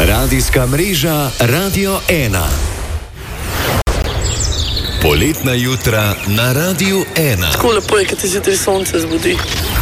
Radijska mreža Radio 1. Poletna jutra na Radiu 1. Tako lepo je, kad se zjutraj sonce zbudi.